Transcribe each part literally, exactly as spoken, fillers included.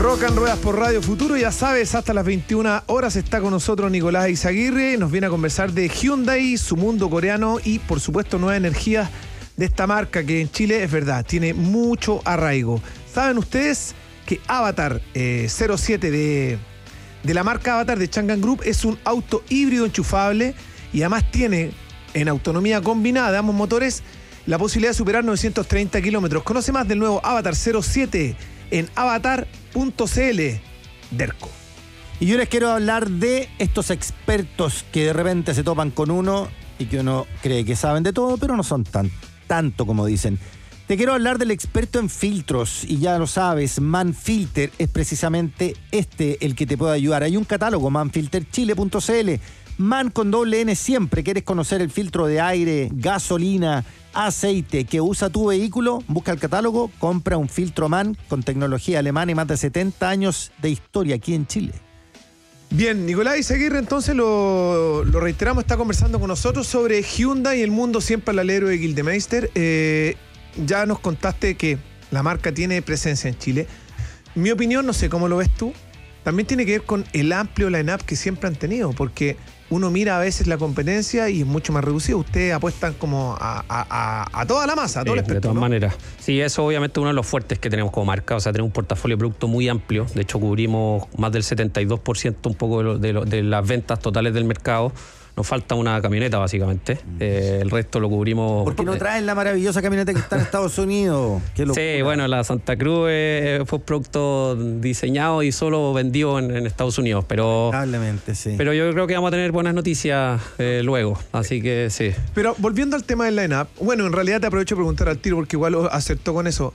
Rock and Ruedas por Radio Futuro, ya sabes, hasta las veintiuna horas está con nosotros Nicolás Izaguirre, nos viene a conversar de Hyundai, su mundo coreano y por supuesto nuevas energías de esta marca que en Chile es verdad, tiene mucho arraigo. ¿Saben ustedes que Avatar eh, cero siete de, de la marca Avatar de Changan Group es un auto híbrido enchufable y además tiene en autonomía combinada de ambos motores la posibilidad de superar novecientos treinta kilómetros? Conoce más del nuevo Avatar cero siete en avatar punto c l. Derco. Y yo les quiero hablar de estos expertos que de repente se topan con uno y que uno cree que saben de todo, pero no son tan, tanto como dicen. Te quiero hablar del experto en filtros, y ya lo sabes, Manfilter es precisamente este el que te puede ayudar. Hay un catálogo, manfilter chile punto c l. Man con doble N siempre. ¿Quieres conocer el filtro de aire, gasolina, aceite que usa tu vehículo? Busca el catálogo, compra un filtro Man con tecnología alemana y más de setenta años de historia aquí en Chile. Bien, Nicolás Izaguirre, entonces lo, lo reiteramos, está conversando con nosotros sobre Hyundai y el mundo siempre al alero de Gildemeister. Eh, ya nos contaste que la marca tiene presencia en Chile. Mi opinión, no sé cómo lo ves tú, también tiene que ver con el amplio line-up que siempre han tenido, porque uno mira a veces la competencia y es mucho más reducido. Ustedes apuestan como a, a, a, a toda la masa, a todo sí, el espectro, de todas ¿no? maneras. Sí, eso obviamente es uno de los fuertes que tenemos como marca. O sea, tenemos un portafolio de productos muy amplio. De hecho, cubrimos más del setenta y dos por ciento un poco de, lo, de, lo, de las ventas totales del mercado. Nos falta una camioneta, básicamente. Eh, el resto lo cubrimos. ¿Por qué no traen la maravillosa camioneta que está en Estados Unidos? Qué locura. Sí, bueno, la Santa Cruz eh, fue un producto diseñado y solo vendido en, en Estados Unidos, pero, Probablemente, sí. pero yo creo que vamos a tener buenas noticias eh, luego, así que sí. Pero volviendo al tema del line-up, bueno, en realidad te aprovecho de preguntar al tiro porque igual acertó con eso.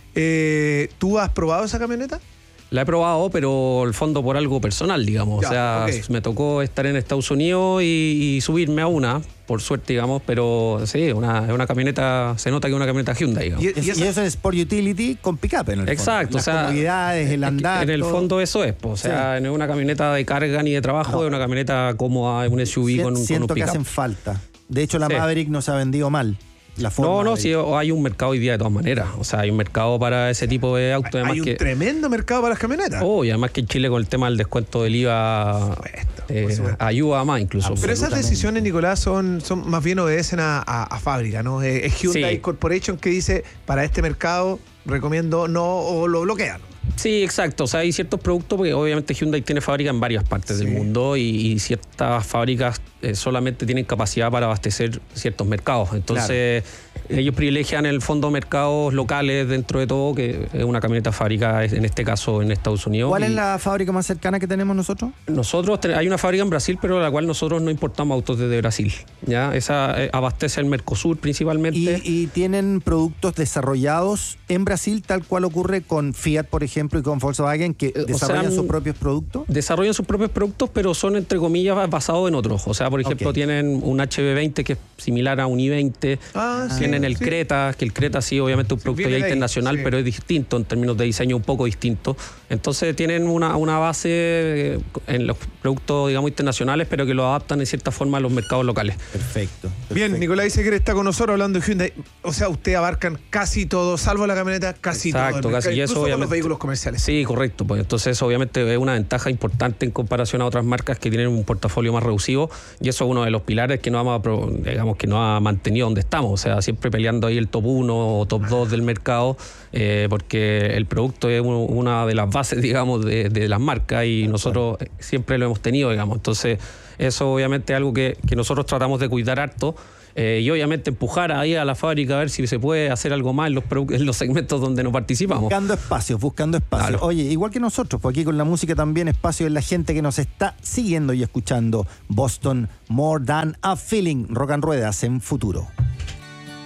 Eh, ¿Tú has probado esa camioneta? La he probado, pero el fondo por algo personal, digamos. Ya, o sea, okay. Me tocó estar en Estados Unidos y, y subirme a una, por suerte, digamos, pero sí, una, es una camioneta, se nota que es una camioneta Hyundai, digamos. Y, y, y eso es Sport Utility con pick-up en el Exacto, fondo. Las o sea, comodidades, el andar. En el todo. fondo eso es, pues, o sea, sí. No es una camioneta de carga ni de trabajo, no. Es una camioneta cómoda, es un S U V Sien, con, siento con un pick-up. que hacen falta. De hecho, la sí. Maverick no se ha vendido mal. La no, no, sí, hay un mercado hoy día de todas maneras. O sea, hay un mercado para ese tipo de autos. Hay un que, tremendo mercado para las camionetas. Oh, y además que en Chile con el tema del descuento del I V A eh, ayuda más incluso. Pero esas decisiones, Nicolás, son, son más bien obedecen a, a, a fábrica, ¿no? Es Hyundai sí. Corporation que dice, para este mercado recomiendo no o lo bloquean. Sí, exacto. O sea, hay ciertos productos, porque obviamente Hyundai tiene fábrica en varias partes sí. del mundo y, y ciertas fábricas eh, solamente tienen capacidad para abastecer ciertos mercados. Entonces, claro. ellos privilegian en el fondo mercados locales dentro de todo, que es una camioneta fábrica, en este caso en Estados Unidos. ¿Cuál y es la fábrica más cercana que tenemos nosotros? Nosotros, hay una fábrica en Brasil, pero la cual nosotros no importamos autos desde Brasil. ¿Ya? Esa eh, abastece el Mercosur principalmente. ¿Y, ¿Y tienen productos desarrollados en Brasil, tal cual ocurre con Fiat, por ejemplo? ejemplo, y con Volkswagen, que o desarrollan sea, sus propios productos? Desarrollan sus propios productos, pero son, entre comillas, basados en otros. O sea, por ejemplo, okay. tienen un H B veinte que es similar a un i veinte. Ah, tienen sí, el sí. Creta, que el Creta sí, obviamente, es un sí, producto ya internacional, sí. pero es distinto en términos de diseño, un poco distinto. Entonces, tienen una, una base en los productos, digamos, internacionales, pero que lo adaptan en cierta forma a los mercados locales. Perfecto. perfecto. Bien, Nicolás Izaguirre está con nosotros hablando de Hyundai. O sea, ustedes abarcan casi todo, salvo la camioneta, casi Exacto, todo. Exacto, casi eso, obviamente. Los vehículos comerciales. Sí, correcto. Pues entonces, obviamente, es una ventaja importante en comparación a otras marcas que tienen un portafolio más reducido, y eso es uno de los pilares que nos ha, digamos, que nos ha mantenido donde estamos. O sea, siempre peleando ahí el top uno o top dos del mercado, eh, porque el producto es uno, una de las bases, digamos, de, de las marcas, y nosotros siempre lo hemos tenido, digamos. Entonces, eso obviamente es algo que, que nosotros tratamos de cuidar harto. Eh, y obviamente empujar ahí a la fábrica a ver si se puede hacer algo más en los, en los segmentos donde no participamos. Buscando espacios, buscando espacios. Claro. Oye, igual que nosotros, pues aquí con la música también espacio en la gente que nos está siguiendo y escuchando. Boston, More Than a Feeling, Rock and Ruedas en Futuro.